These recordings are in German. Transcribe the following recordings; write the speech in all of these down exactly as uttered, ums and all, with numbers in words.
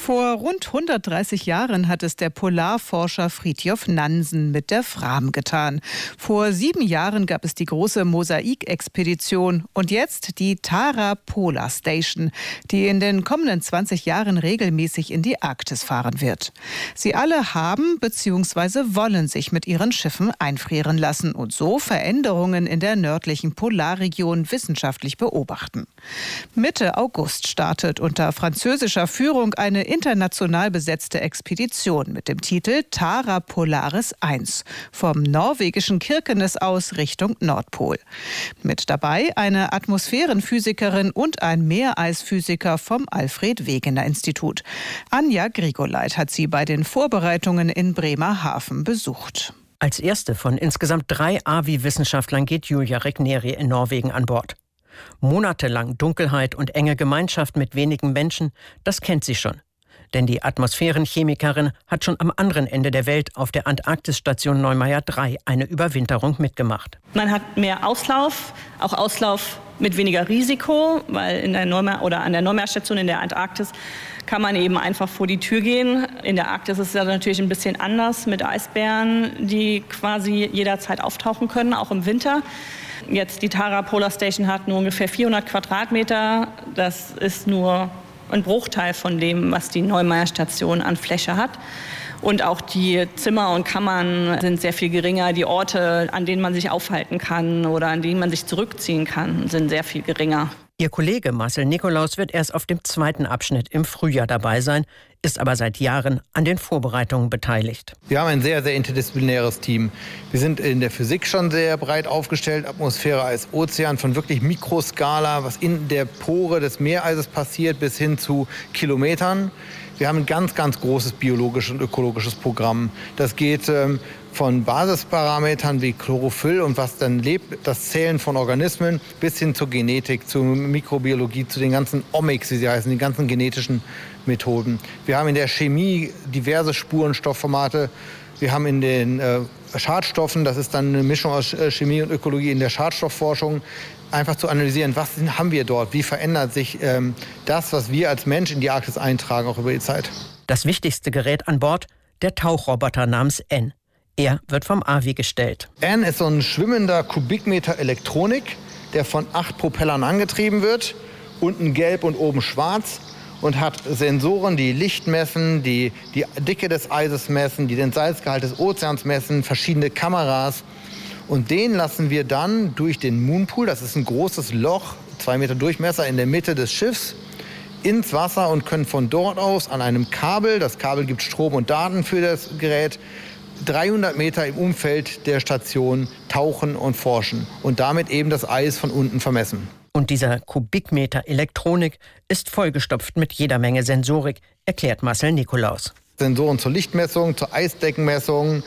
Vor rund hundertdreißig Jahren hat es der Polarforscher Fridtjof Nansen mit der Fram getan. Vor sieben Jahren gab es die große Mosaik-Expedition und jetzt die Tara Polar Station, die in den kommenden zwanzig Jahren regelmäßig in die Arktis fahren wird. Sie alle haben bzw. wollen sich mit ihren Schiffen einfrieren lassen und so Veränderungen in der nördlichen Polarregion wissenschaftlich beobachten. Mitte August startet unter französischer Führung eine international besetzte Expedition mit dem Titel Tara Polaris eins vom norwegischen Kirkenes aus Richtung Nordpol. Mit dabei eine Atmosphärenphysikerin und ein Meereisphysiker vom Alfred-Wegener-Institut. Anja Grigoleit hat sie bei den Vorbereitungen in Bremerhaven besucht. Als erste von insgesamt drei A V I-Wissenschaftlern geht Julia Regneri in Norwegen an Bord. Monatelang Dunkelheit und enge Gemeinschaft mit wenigen Menschen, das kennt sie schon. Denn die Atmosphärenchemikerin hat schon am anderen Ende der Welt auf der Antarktisstation Neumayer drei eine Überwinterung mitgemacht. Man hat mehr Auslauf, auch Auslauf mit weniger Risiko, weil in der Neumayer oder an der Neumayer-Station in der Antarktis kann man eben einfach vor die Tür gehen. In der Arktis ist es ja natürlich ein bisschen anders mit Eisbären, die quasi jederzeit auftauchen können, auch im Winter. Jetzt die Tara Polar Station hat nur ungefähr vierhundert Quadratmeter. Das ist nur ein Bruchteil von dem, was die Neumayer-Station an Fläche hat. Und auch die Zimmer und Kammern sind sehr viel geringer. Die Orte, an denen man sich aufhalten kann oder an denen man sich zurückziehen kann, sind sehr viel geringer. Ihr Kollege Marcel Nikolaus wird erst auf dem zweiten Abschnitt im Frühjahr dabei sein, ist aber seit Jahren an den Vorbereitungen beteiligt. Wir haben ein sehr, sehr interdisziplinäres Team. Wir sind in der Physik schon sehr breit aufgestellt. Atmosphäre, Eis, Ozean, von wirklich Mikroskala, was in der Pore des Meereises passiert, bis hin zu Kilometern. Wir haben ein ganz, ganz großes biologisches und ökologisches Programm. Das geht ähm, von Basisparametern wie Chlorophyll und was dann lebt, das Zählen von Organismen, bis hin zur Genetik, zur Mikrobiologie, zu den ganzen Omics, wie sie heißen, die ganzen genetischen Methoden. Wir haben in der Chemie diverse Spurenstoffformate. Wir haben in den äh, Schadstoffen, das ist dann eine Mischung aus äh, Chemie und Ökologie, in der Schadstoffforschung, einfach zu analysieren, was haben wir dort, wie verändert sich ähm, das, was wir als Mensch in die Arktis eintragen, auch über die Zeit. Das wichtigste Gerät an Bord, der Tauchroboter namens N. Er wird vom A V I gestellt. N ist so ein schwimmender Kubikmeter Elektronik, der von acht Propellern angetrieben wird, unten gelb und oben schwarz, und hat Sensoren, die Licht messen, die die Dicke des Eises messen, die den Salzgehalt des Ozeans messen, verschiedene Kameras. Und den lassen wir dann durch den Moonpool, das ist ein großes Loch, zwei Meter Durchmesser in der Mitte des Schiffs, ins Wasser und können von dort aus an einem Kabel, das Kabel gibt Strom und Daten für das Gerät, dreihundert Meter im Umfeld der Station tauchen und forschen und damit eben das Eis von unten vermessen. Und dieser Kubikmeter Elektronik ist vollgestopft mit jeder Menge Sensorik, erklärt Marcel Nikolaus. Sensoren zur Lichtmessung, zur Eisdeckenmessung,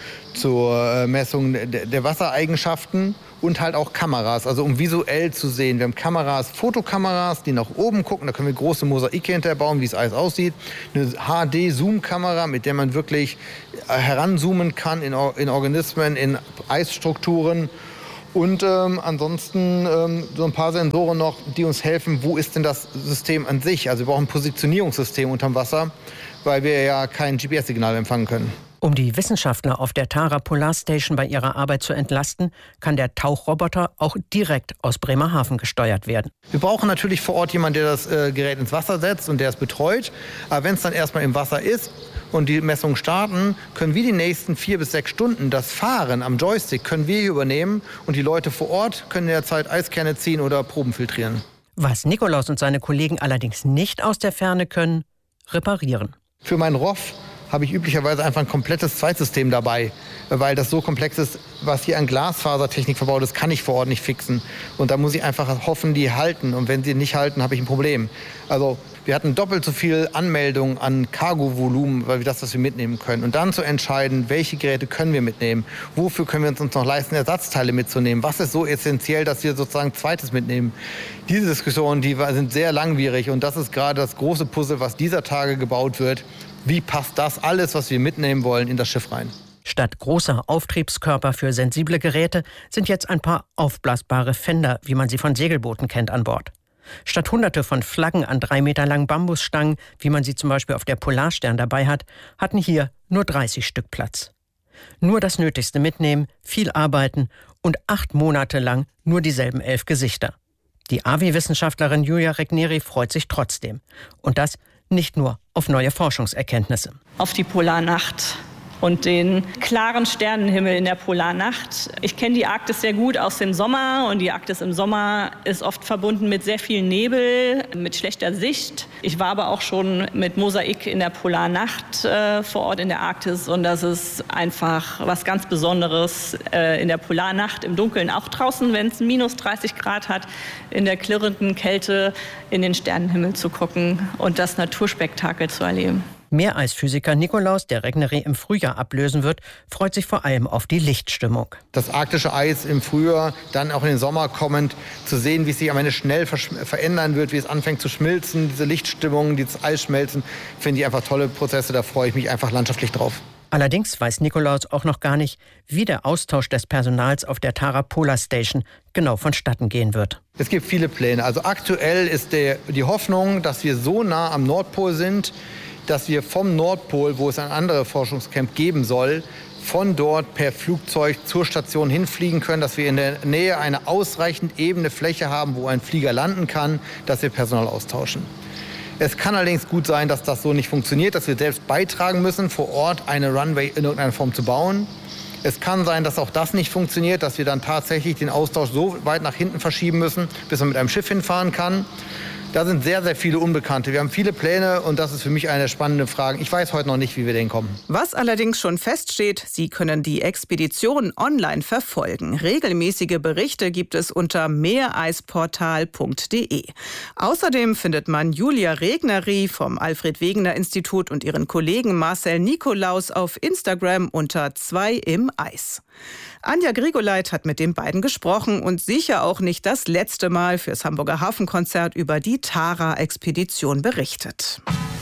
zur Messung der Wassereigenschaften und halt auch Kameras, also um visuell zu sehen. Wir haben Kameras, Fotokameras, die nach oben gucken, da können wir große Mosaike hinterbauen, wie das Eis aussieht. Eine H D-Zoom-Kamera, mit der man wirklich heranzoomen kann in, in Organismen, in Eisstrukturen. Und ähm, ansonsten ähm, so ein paar Sensoren noch, die uns helfen, wo ist denn das System an sich? Also wir brauchen ein Positionierungssystem unterm Wasser, weil wir ja kein G P S-Signal empfangen können. Um die Wissenschaftler auf der Tara Polar Station bei ihrer Arbeit zu entlasten, kann der Tauchroboter auch direkt aus Bremerhaven gesteuert werden. Wir brauchen natürlich vor Ort jemanden, der das äh, Gerät ins Wasser setzt und der es betreut. Aber wenn es dann erstmal im Wasser ist und die Messungen starten, können wir die nächsten vier bis sechs Stunden das Fahren am Joystick können wir hier übernehmen und die Leute vor Ort können in der Zeit Eiskerne ziehen oder Proben filtrieren. Was Nikolaus und seine Kollegen allerdings nicht aus der Ferne können, reparieren. Für meinen R O F habe ich üblicherweise einfach ein komplettes Zweitsystem dabei, weil das so komplex ist, was hier an Glasfasertechnik verbaut ist, kann ich vor Ort nicht fixen. Und da muss ich einfach hoffen, die halten. Und wenn sie nicht halten, habe ich ein Problem. Also wir hatten doppelt so viel Anmeldungen an Cargo-Volumen, weil wir das, was wir mitnehmen können. Und dann zu entscheiden, welche Geräte können wir mitnehmen, wofür können wir uns noch leisten, Ersatzteile mitzunehmen, was ist so essentiell, dass wir sozusagen Zweites mitnehmen. Diese Diskussionen, die sind sehr langwierig und das ist gerade das große Puzzle, was dieser Tage gebaut wird. Wie passt das alles, was wir mitnehmen wollen, in das Schiff rein? Statt großer Auftriebskörper für sensible Geräte sind jetzt ein paar aufblasbare Fender, wie man sie von Segelbooten kennt, an Bord. Statt hunderte von Flaggen an drei Meter langen Bambusstangen, wie man sie zum Beispiel auf der Polarstern dabei hat, hatten hier nur dreißig Stück Platz. Nur das Nötigste mitnehmen, viel arbeiten und acht Monate lang nur dieselben elf Gesichter. Die A W I-Wissenschaftlerin Julia Regneri freut sich trotzdem. Und das nicht nur auf neue Forschungserkenntnisse. Auf die Polarnacht und den klaren Sternenhimmel in der Polarnacht. Ich kenne die Arktis sehr gut aus dem Sommer und die Arktis im Sommer ist oft verbunden mit sehr viel Nebel, mit schlechter Sicht. Ich war aber auch schon mit Mosaik in der Polarnacht äh, vor Ort in der Arktis und das ist einfach was ganz Besonderes äh, in der Polarnacht im Dunkeln, auch draußen, wenn es minus dreißig Grad hat, in der klirrenden Kälte in den Sternenhimmel zu gucken und das Naturspektakel zu erleben. Meereisphysiker Nikolaus, der Regneri im Frühjahr ablösen wird, freut sich vor allem auf die Lichtstimmung. Das arktische Eis im Frühjahr, dann auch in den Sommer kommend, zu sehen, wie es sich am Ende schnell verändern wird, wie es anfängt zu schmilzen, diese Lichtstimmung, dieses Eisschmelzen, finde ich einfach tolle Prozesse, da freue ich mich einfach landschaftlich drauf. Allerdings weiß Nikolaus auch noch gar nicht, wie der Austausch des Personals auf der Tara Polar Station genau vonstatten gehen wird. Es gibt viele Pläne. Also aktuell ist der, die Hoffnung, dass wir so nah am Nordpol sind, dass wir vom Nordpol, wo es ein anderes Forschungscamp geben soll, von dort per Flugzeug zur Station hinfliegen können, dass wir in der Nähe eine ausreichend ebene Fläche haben, wo ein Flieger landen kann, dass wir Personal austauschen. Es kann allerdings gut sein, dass das so nicht funktioniert, dass wir selbst beitragen müssen, vor Ort eine Runway in irgendeiner Form zu bauen. Es kann sein, dass auch das nicht funktioniert, dass wir dann tatsächlich den Austausch so weit nach hinten verschieben müssen, bis man mit einem Schiff hinfahren kann. Da sind sehr, sehr viele Unbekannte. Wir haben viele Pläne und das ist für mich eine der spannenden Fragen. Ich weiß heute noch nicht, wie wir dahin kommen. Was allerdings schon feststeht, Sie können die Expedition online verfolgen. Regelmäßige Berichte gibt es unter meereisportal punkt de. Außerdem findet man Julia Regneri vom Alfred-Wegener-Institut und ihren Kollegen Marcel Nikolaus auf Instagram unter zwei im Eis. Anja Grigoleit hat mit den beiden gesprochen und sicher auch nicht das letzte Mal fürs Hamburger Hafenkonzert über die Tara-Expedition berichtet.